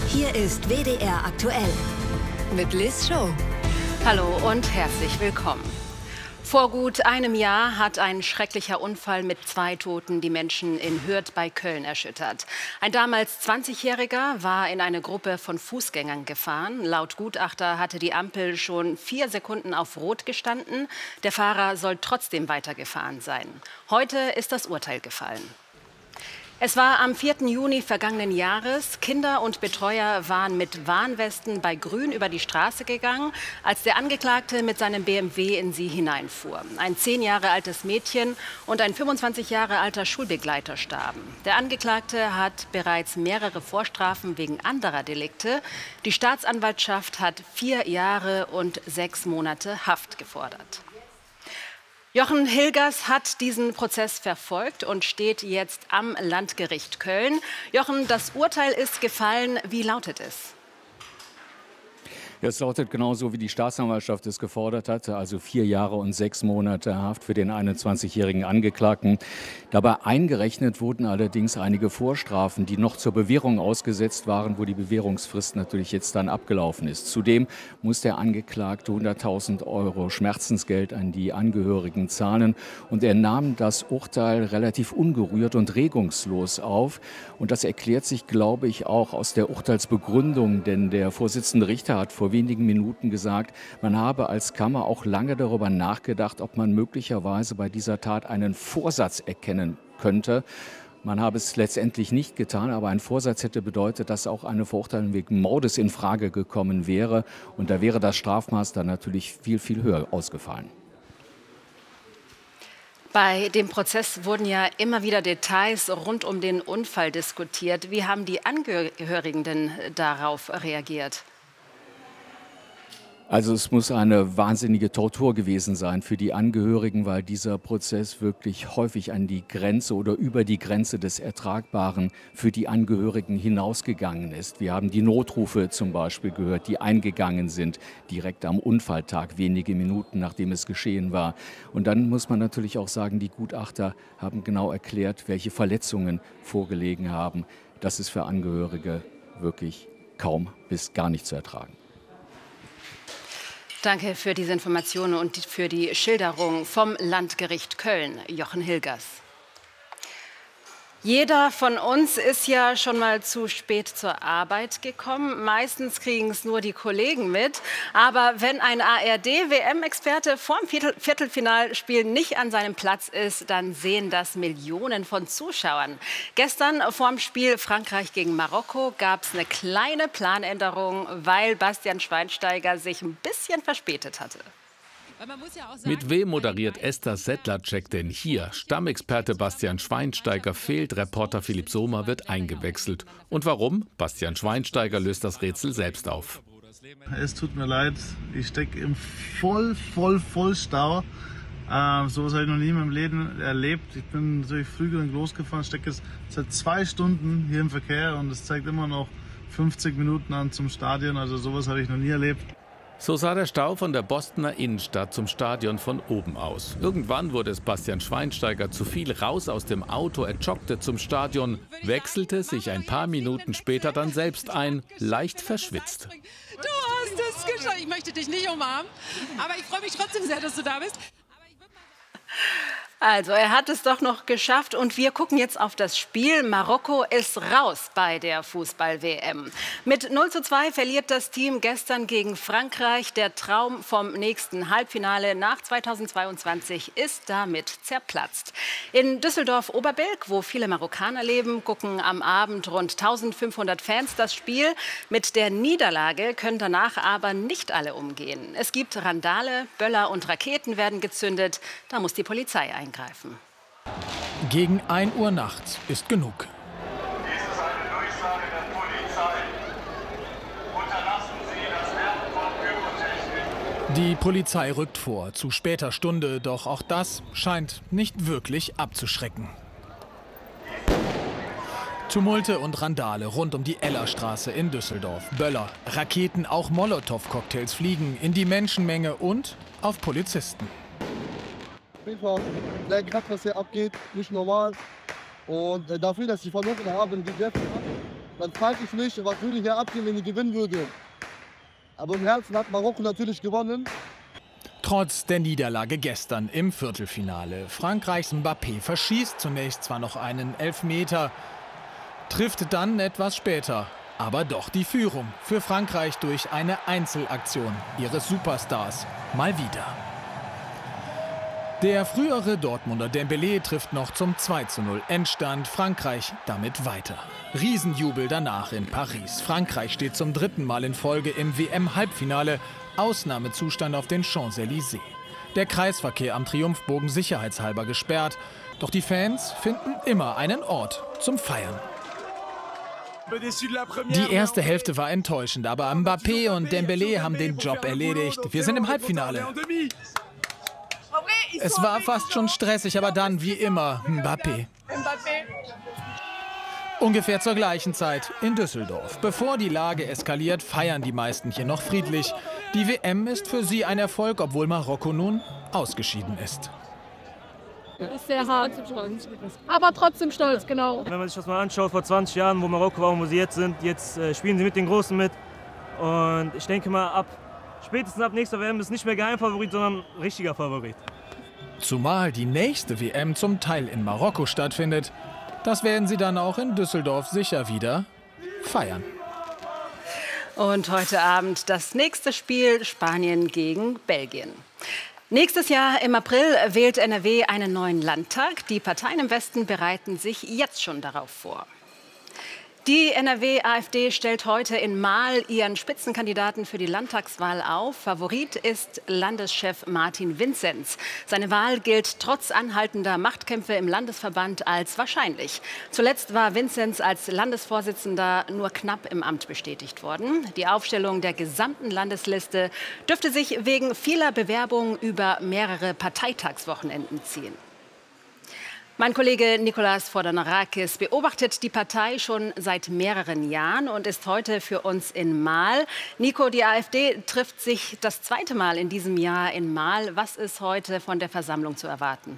Hier ist WDR aktuell mit Liz Show. Hallo und herzlich willkommen. Vor gut einem Jahr hat ein schrecklicher Unfall mit 2 Toten die Menschen in Hürth bei Köln erschüttert. Ein damals 20-Jähriger war in eine Gruppe von Fußgängern gefahren. Laut Gutachter hatte die Ampel schon 4 Sekunden auf Rot gestanden. Der Fahrer soll trotzdem weitergefahren sein. Heute ist das Urteil gefallen. Es war am 4. Juni vergangenen Jahres. Kinder und Betreuer waren mit Warnwesten bei Grün über die Straße gegangen, als der Angeklagte mit seinem BMW in sie hineinfuhr. Ein 10 Jahre altes Mädchen und ein 25 Jahre alter Schulbegleiter starben. Der Angeklagte hat bereits mehrere Vorstrafen wegen anderer Delikte. Die Staatsanwaltschaft hat 4 Jahre und 6 Monate Haft gefordert. Jochen Hilgers hat diesen Prozess verfolgt und steht jetzt am Landgericht Köln. Jochen, das Urteil ist gefallen. Wie lautet es? Ja, es lautet genauso, wie die Staatsanwaltschaft es gefordert hatte, also 4 Jahre und 6 Monate Haft für den 21-jährigen Angeklagten. Dabei eingerechnet wurden allerdings einige Vorstrafen, die noch zur Bewährung ausgesetzt waren, wo die Bewährungsfrist natürlich jetzt dann abgelaufen ist. Zudem muss der Angeklagte 100.000 € Schmerzensgeld an die Angehörigen zahlen. Und er nahm das Urteil relativ ungerührt und regungslos auf. Und das erklärt sich, glaube ich, auch aus der Urteilsbegründung, denn der Vorsitzende Richter hat vor wenigen Minuten gesagt, man habe als Kammer auch lange darüber nachgedacht, ob man möglicherweise bei dieser Tat einen Vorsatz erkennen könnte. Man habe es letztendlich nicht getan, aber ein Vorsatz hätte bedeutet, dass auch eine Verurteilung wegen Mordes in Frage gekommen wäre. Und da wäre das Strafmaß dann natürlich viel, viel höher ausgefallen. Bei dem Prozess wurden ja immer wieder Details rund um den Unfall diskutiert. Wie haben die Angehörigen denn darauf reagiert? Also es muss eine wahnsinnige Tortur gewesen sein für die Angehörigen, weil dieser Prozess wirklich häufig an die Grenze oder über die Grenze des Ertragbaren für die Angehörigen hinausgegangen ist. Wir haben die Notrufe zum Beispiel gehört, die eingegangen sind, direkt am Unfalltag, wenige Minuten nachdem es geschehen war. Und dann muss man natürlich auch sagen, die Gutachter haben genau erklärt, welche Verletzungen vorgelegen haben. Das ist für Angehörige wirklich kaum bis gar nicht zu ertragen. Danke für diese Informationen und für die Schilderung vom Landgericht Köln, Jochen Hilgers. Jeder von uns ist ja schon mal zu spät zur Arbeit gekommen. Meistens kriegen es nur die Kollegen mit. Aber wenn ein ARD-WM-Experte vorm Viertelfinalspiel nicht an seinem Platz ist, dann sehen das Millionen von Zuschauern. Gestern vorm Spiel Frankreich gegen Marokko gab es eine kleine Planänderung, weil Bastian Schweinsteiger sich ein bisschen verspätet hatte. Mit wem moderiert Esther Sedlacek denn hier? Stammexperte Bastian Schweinsteiger fehlt, Reporter Philipp Sohmer wird eingewechselt. Und warum? Bastian Schweinsteiger löst das Rätsel selbst auf. Es tut mir leid, ich stecke im Vollstau. Sowas habe ich noch nie in meinem Leben erlebt. Ich bin natürlich früh genug losgefahren, stecke jetzt seit 2 Stunden hier im Verkehr und es zeigt immer noch 50 Minuten an zum Stadion. Also sowas habe ich noch nie erlebt. So sah der Stau von der Bostoner Innenstadt zum Stadion von oben aus. Irgendwann wurde es Bastian Schweinsteiger zu viel, raus aus dem Auto, er joggte zum Stadion, wechselte sich ein paar Minuten später dann selbst ein, leicht verschwitzt. Du hast es geschafft. Ich möchte dich nicht umarmen, aber ich freue mich trotzdem sehr, dass du da bist. Also, er hat es doch noch geschafft und wir gucken jetzt auf das Spiel. Marokko ist raus bei der Fußball-WM. Mit 0:2 verliert das Team gestern gegen Frankreich. Der Traum vom nächsten Halbfinale nach 2022 ist damit zerplatzt. In Düsseldorf-Oberbilk, wo viele Marokkaner leben, gucken am Abend rund 1500 Fans das Spiel. Mit der Niederlage können danach aber nicht alle umgehen. Es gibt Randale, Böller und Raketen werden gezündet. Da muss die Polizei eingreifen. Gegen 1 Uhr nachts ist genug. Dies ist eine Durchsage der Polizei. Unterlassen Sie das Werfen von Pyrotechnik. Die Polizei rückt vor, zu später Stunde, doch auch das scheint nicht wirklich abzuschrecken. Tumulte und Randale rund um die Ellerstraße in Düsseldorf. Böller, Raketen, auch Molotow-Cocktails fliegen in die Menschenmenge und auf Polizisten. Der Kraft, was hier abgeht, nicht normal. Und dafür, dass sie verloren haben, die dürfen dann frage ich mich, was würde hier abgehen, wenn die gewinnen würde. Aber im Herzen hat Marokko natürlich gewonnen. Trotz der Niederlage gestern im Viertelfinale. Frankreichs Mbappé verschießt zunächst zwar noch einen Elfmeter, trifft dann etwas später aber doch die Führung für Frankreich durch eine Einzelaktion ihres Superstars. Mal wieder. Der frühere Dortmunder Dembélé trifft noch zum 2:0. Endstand Frankreich damit weiter. Riesenjubel danach in Paris. Frankreich steht zum 3. Mal in Folge im WM-Halbfinale. Ausnahmezustand auf den Champs-Élysées. Der Kreisverkehr am Triumphbogen sicherheitshalber gesperrt. Doch die Fans finden immer einen Ort zum Feiern. Die erste Hälfte war enttäuschend, aber Mbappé und Dembélé haben den Job erledigt. Wir sind im Halbfinale. Es war fast schon stressig, aber dann, wie immer, Mbappé. Ungefähr zur gleichen Zeit in Düsseldorf. Bevor die Lage eskaliert, feiern die meisten hier noch friedlich. Die WM ist für sie ein Erfolg, obwohl Marokko nun ausgeschieden ist. Ist sehr hart, aber trotzdem stolz, genau. Wenn man sich das mal anschaut, vor 20 Jahren, wo Marokko war und wo sie jetzt sind, jetzt spielen sie mit den Großen mit. Und ich denke mal, spätestens ab nächster WM ist nicht mehr Geheimfavorit, sondern richtiger Favorit. Zumal die nächste WM zum Teil in Marokko stattfindet, das werden sie dann auch in Düsseldorf sicher wieder feiern. Und heute Abend das nächste Spiel, Spanien gegen Belgien. Nächstes Jahr im April wählt NRW einen neuen Landtag. Die Parteien im Westen bereiten sich jetzt schon darauf vor. Die NRW-AfD stellt heute in Mahl ihren Spitzenkandidaten für die Landtagswahl auf. Favorit ist Landeschef Martin Vinzenz. Seine Wahl gilt trotz anhaltender Machtkämpfe im Landesverband als wahrscheinlich. Zuletzt war Vinzenz als Landesvorsitzender nur knapp im Amt bestätigt worden. Die Aufstellung der gesamten Landesliste dürfte sich wegen vieler Bewerbungen über mehrere Parteitagswochenenden ziehen. Mein Kollege Nicolas Fordonarakis beobachtet die Partei schon seit mehreren Jahren und ist heute für uns in Mahl. Nico, die AfD trifft sich das 2. Mal in diesem Jahr in Mahl. Was ist heute von der Versammlung zu erwarten?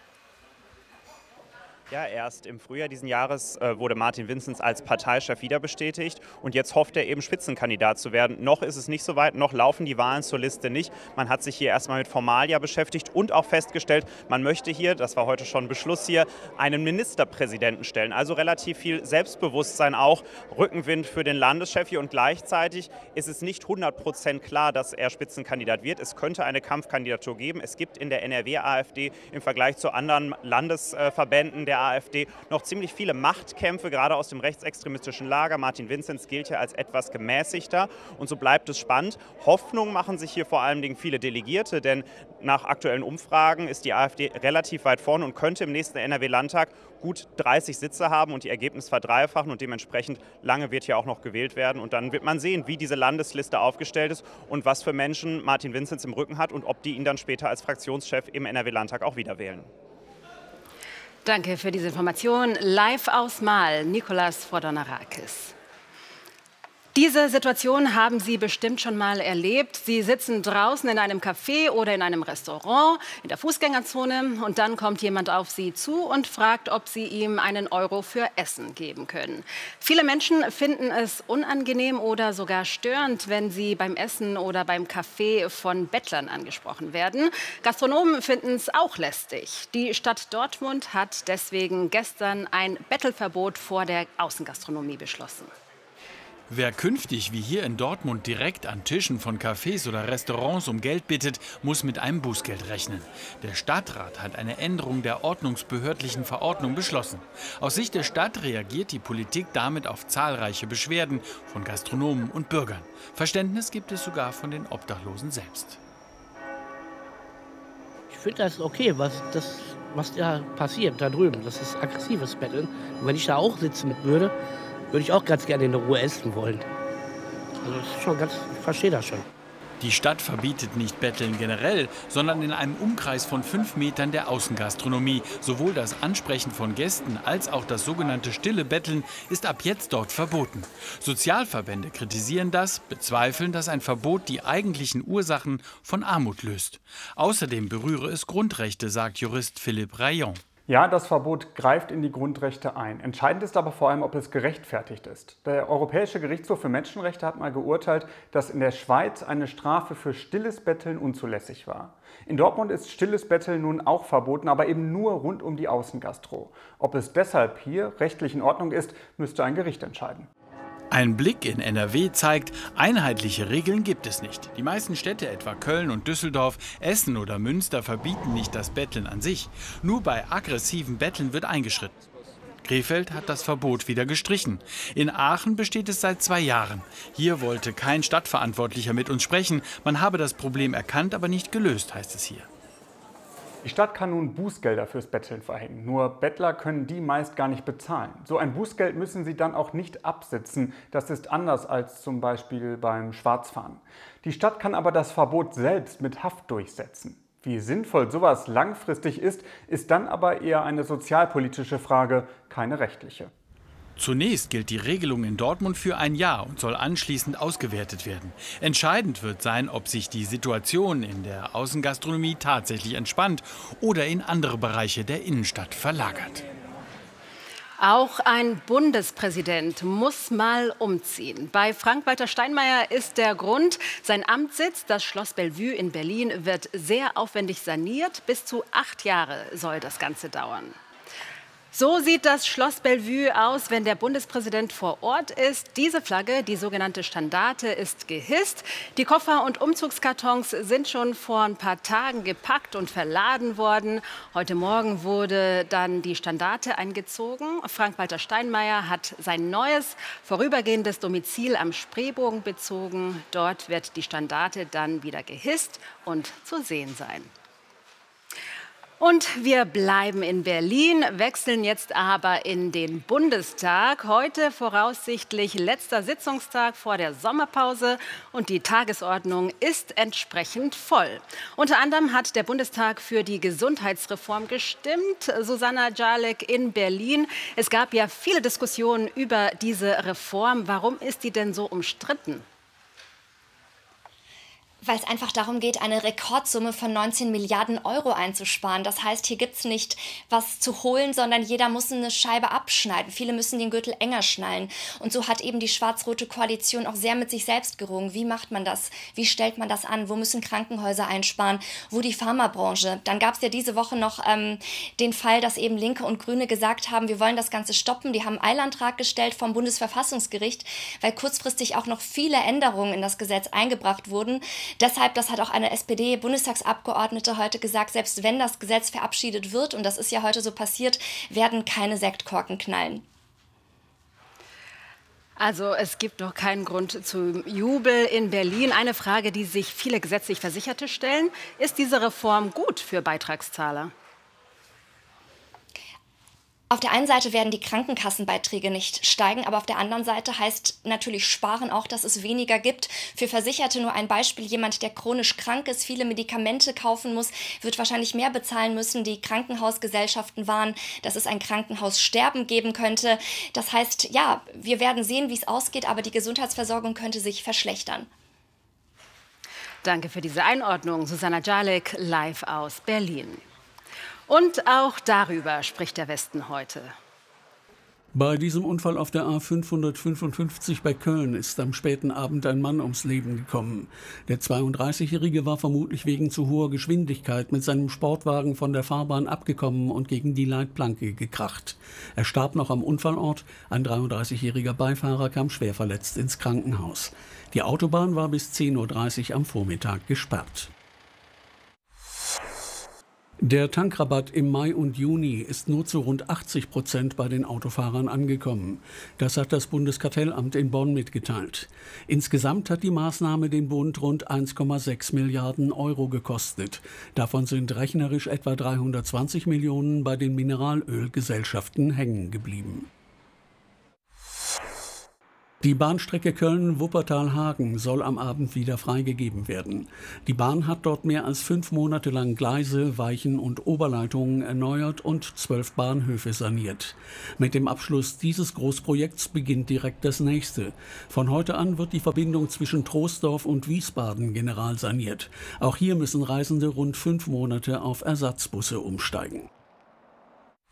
Ja, erst im Frühjahr diesen Jahres wurde Martin Vinzenz als Parteichef wieder bestätigt und jetzt hofft er eben Spitzenkandidat zu werden. Noch ist es nicht so weit, noch laufen die Wahlen zur Liste nicht. Man hat sich hier erstmal mit Formalia beschäftigt und auch festgestellt, man möchte hier, das war heute schon Beschluss hier, einen Ministerpräsidenten stellen. Also relativ viel Selbstbewusstsein auch, Rückenwind für den Landeschef hier und gleichzeitig ist es nicht 100% klar, dass er Spitzenkandidat wird. Es könnte eine Kampfkandidatur geben. Es gibt in der NRW-AfD im Vergleich zu anderen Landesverbänden der AfD noch ziemlich viele Machtkämpfe, gerade aus dem rechtsextremistischen Lager. Martin Vinzenz gilt ja als etwas gemäßigter und so bleibt es spannend. Hoffnung machen sich hier vor allen Dingen viele Delegierte, denn nach aktuellen Umfragen ist die AfD relativ weit vorne und könnte im nächsten NRW-Landtag gut 30 Sitze haben und die Ergebnisse verdreifachen und dementsprechend lange wird hier auch noch gewählt werden und dann wird man sehen, wie diese Landesliste aufgestellt ist und was für Menschen Martin Vinzenz im Rücken hat und ob die ihn dann später als Fraktionschef im NRW-Landtag auch wieder wählen. Danke für diese Information. Live aus Mahl, Nicolas Fordonarakis. Diese Situation haben Sie bestimmt schon mal erlebt. Sie sitzen draußen in einem Café oder in einem Restaurant in der Fußgängerzone und dann kommt jemand auf Sie zu und fragt, ob Sie ihm einen Euro für Essen geben können. Viele Menschen finden es unangenehm oder sogar störend, wenn sie beim Essen oder beim Kaffee von Bettlern angesprochen werden. Gastronomen finden es auch lästig. Die Stadt Dortmund hat deswegen gestern ein Bettelverbot vor der Außengastronomie beschlossen. Wer künftig wie hier in Dortmund direkt an Tischen von Cafés oder Restaurants um Geld bittet, muss mit einem Bußgeld rechnen. Der Stadtrat hat eine Änderung der ordnungsbehördlichen Verordnung beschlossen. Aus Sicht der Stadt reagiert die Politik damit auf zahlreiche Beschwerden von Gastronomen und Bürgern. Verständnis gibt es sogar von den Obdachlosen selbst. Ich finde das okay, was da passiert da drüben. Das ist aggressives Betteln. Und wenn ich da auch sitzen würde ich auch ganz gerne in der Ruhe essen wollen. Also das ist schon ganz, ich verstehe das schon. Die Stadt verbietet nicht Betteln generell, sondern in einem Umkreis von 5 Metern der Außengastronomie. Sowohl das Ansprechen von Gästen als auch das sogenannte stille Betteln ist ab jetzt dort verboten. Sozialverbände kritisieren das, bezweifeln, dass ein Verbot die eigentlichen Ursachen von Armut löst. Außerdem berühre es Grundrechte, sagt Jurist Philipp Rayon. Ja, das Verbot greift in die Grundrechte ein. Entscheidend ist aber vor allem, ob es gerechtfertigt ist. Der Europäische Gerichtshof für Menschenrechte hat mal geurteilt, dass in der Schweiz eine Strafe für stilles Betteln unzulässig war. In Dortmund ist stilles Betteln nun auch verboten, aber eben nur rund um die Außengastro. Ob es deshalb hier rechtlich in Ordnung ist, müsste ein Gericht entscheiden. Ein Blick in NRW zeigt, einheitliche Regeln gibt es nicht. Die meisten Städte, etwa Köln und Düsseldorf, Essen oder Münster, verbieten nicht das Betteln an sich. Nur bei aggressiven Betteln wird eingeschritten. Krefeld hat das Verbot wieder gestrichen. In Aachen besteht es seit 2 Jahren. Hier wollte kein Stadtverantwortlicher mit uns sprechen. Man habe das Problem erkannt, aber nicht gelöst, heißt es hier. Die Stadt kann nun Bußgelder fürs Betteln verhängen. Nur Bettler können die meist gar nicht bezahlen. So ein Bußgeld müssen sie dann auch nicht absitzen. Das ist anders als zum Beispiel beim Schwarzfahren. Die Stadt kann aber das Verbot selbst mit Haft durchsetzen. Wie sinnvoll sowas langfristig ist, ist dann aber eher eine sozialpolitische Frage, keine rechtliche. Zunächst gilt die Regelung in Dortmund für 1 Jahr und soll anschließend ausgewertet werden. Entscheidend wird sein, ob sich die Situation in der Außengastronomie tatsächlich entspannt oder in andere Bereiche der Innenstadt verlagert. Auch ein Bundespräsident muss mal umziehen. Bei Frank-Walter Steinmeier ist der Grund, sein Amtssitz, das Schloss Bellevue in Berlin, wird sehr aufwendig saniert. Bis zu 8 Jahre soll das Ganze dauern. So sieht das Schloss Bellevue aus, wenn der Bundespräsident vor Ort ist. Diese Flagge, die sogenannte Standarte, ist gehisst. Die Koffer und Umzugskartons sind schon vor ein paar Tagen gepackt und verladen worden. Heute Morgen wurde dann die Standarte eingezogen. Frank-Walter Steinmeier hat sein neues, vorübergehendes Domizil am Spreebogen bezogen. Dort wird die Standarte dann wieder gehisst und zu sehen sein. Und wir bleiben in Berlin, wechseln jetzt aber in den Bundestag. Heute voraussichtlich letzter Sitzungstag vor der Sommerpause und die Tagesordnung ist entsprechend voll. Unter anderem hat der Bundestag für die Gesundheitsreform gestimmt. Susanna Jalek in Berlin. Es gab ja viele Diskussionen über diese Reform. Warum ist die denn so umstritten? Weil es einfach darum geht, eine Rekordsumme von 19 Milliarden Euro einzusparen. Das heißt, hier gibt es nicht was zu holen, sondern jeder muss eine Scheibe abschneiden. Viele müssen den Gürtel enger schnallen. Und so hat eben die schwarz-rote Koalition auch sehr mit sich selbst gerungen. Wie macht man das? Wie stellt man das an? Wo müssen Krankenhäuser einsparen? Wo die Pharmabranche? Dann gab es ja diese Woche noch den Fall, dass eben Linke und Grüne gesagt haben, wir wollen das Ganze stoppen. Die haben einen Eilantrag gestellt vom Bundesverfassungsgericht, weil kurzfristig auch noch viele Änderungen in das Gesetz eingebracht wurden. Deshalb, das hat auch eine SPD-Bundestagsabgeordnete heute gesagt, selbst wenn das Gesetz verabschiedet wird, und das ist ja heute so passiert, werden keine Sektkorken knallen. Also es gibt noch keinen Grund zum Jubel in Berlin. Eine Frage, die sich viele gesetzlich Versicherte stellen, ist diese Reform gut für Beitragszahler? Auf der einen Seite werden die Krankenkassenbeiträge nicht steigen, aber auf der anderen Seite heißt natürlich Sparen auch, dass es weniger gibt. Für Versicherte nur ein Beispiel, jemand, der chronisch krank ist, viele Medikamente kaufen muss, wird wahrscheinlich mehr bezahlen müssen. Die Krankenhausgesellschaften warnen, dass es ein Krankenhaussterben geben könnte. Das heißt, ja, wir werden sehen, wie es ausgeht, aber die Gesundheitsversorgung könnte sich verschlechtern. Danke für diese Einordnung. Susanna Jalek, live aus Berlin. Und auch darüber spricht der Westen heute. Bei diesem Unfall auf der A555 bei Köln ist am späten Abend ein Mann ums Leben gekommen. Der 32-Jährige war vermutlich wegen zu hoher Geschwindigkeit mit seinem Sportwagen von der Fahrbahn abgekommen und gegen die Leitplanke gekracht. Er starb noch am Unfallort. Ein 33-jähriger Beifahrer kam schwer verletzt ins Krankenhaus. Die Autobahn war bis 10:30 Uhr am Vormittag gesperrt. Der Tankrabatt im Mai und Juni ist nur zu rund 80% bei den Autofahrern angekommen. Das hat das Bundeskartellamt in Bonn mitgeteilt. Insgesamt hat die Maßnahme den Bund rund 1,6 Milliarden Euro gekostet. Davon sind rechnerisch etwa 320 Millionen bei den Mineralölgesellschaften hängen geblieben. Die Bahnstrecke Köln-Wuppertal-Hagen soll am Abend wieder freigegeben werden. Die Bahn hat dort mehr als 5 Monate lang Gleise, Weichen und Oberleitungen erneuert und 12 Bahnhöfe saniert. Mit dem Abschluss dieses Großprojekts beginnt direkt das nächste. Von heute an wird die Verbindung zwischen Troisdorf und Wiesbaden generalsaniert. Auch hier müssen Reisende rund 5 Monate auf Ersatzbusse umsteigen.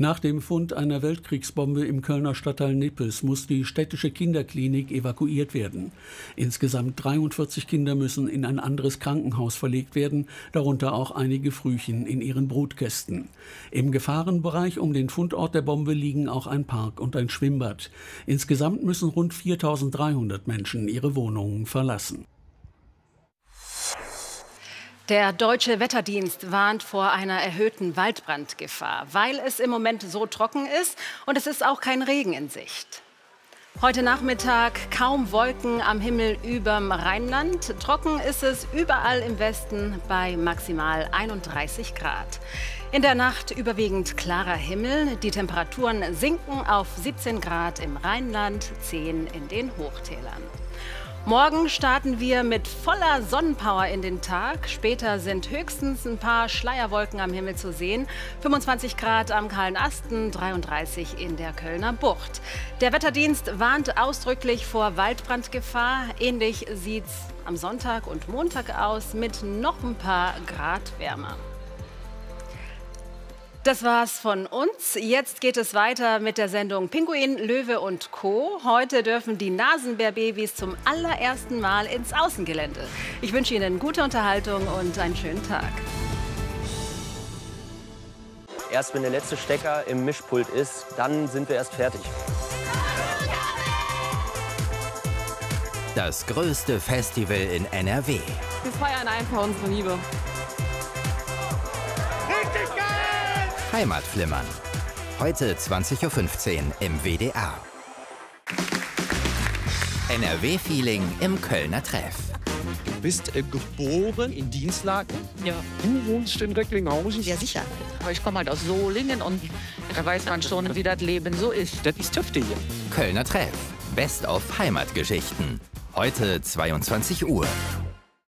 Nach dem Fund einer Weltkriegsbombe im Kölner Stadtteil Nippes muss die städtische Kinderklinik evakuiert werden. Insgesamt 43 Kinder müssen in ein anderes Krankenhaus verlegt werden, darunter auch einige Frühchen in ihren Brutkästen. Im Gefahrenbereich um den Fundort der Bombe liegen auch ein Park und ein Schwimmbad. Insgesamt müssen rund 4.300 Menschen ihre Wohnungen verlassen. Der Deutsche Wetterdienst warnt vor einer erhöhten Waldbrandgefahr, weil es im Moment so trocken ist und es ist auch kein Regen in Sicht. Heute Nachmittag kaum Wolken am Himmel überm Rheinland. Trocken ist es überall im Westen bei maximal 31 Grad. In der Nacht überwiegend klarer Himmel. Die Temperaturen sinken auf 17 Grad im Rheinland, 10 in den Hochtälern. Morgen starten wir mit voller Sonnenpower in den Tag. Später sind höchstens ein paar Schleierwolken am Himmel zu sehen. 25 Grad am Kahlen Asten, 33 in der Kölner Bucht. Der Wetterdienst warnt ausdrücklich vor Waldbrandgefahr. Ähnlich sieht's am Sonntag und Montag aus mit noch ein paar Grad wärmer. Das war's von uns. Jetzt geht es weiter mit der Sendung Pinguin, Löwe und Co. Heute dürfen die Nasenbärbabys zum allerersten Mal ins Außengelände. Ich wünsche Ihnen gute Unterhaltung und einen schönen Tag. Erst wenn der letzte Stecker im Mischpult ist, dann sind wir erst fertig. Das größte Festival in NRW. Wir feiern einfach unsere Liebe. Richtig geil! Heimatflimmern. Heute 20:15 Uhr im WDR. NRW-Feeling im Kölner Treff. Du bist geboren in Dinslaken? Ja. Du wohnst in Recklinghausen? Ja, sicher. Aber ich komme halt aus Solingen und da weiß man schon, wie das Leben so ist. Das ist Töfte hier. Kölner Treff. Best of Heimatgeschichten. Heute 22 Uhr.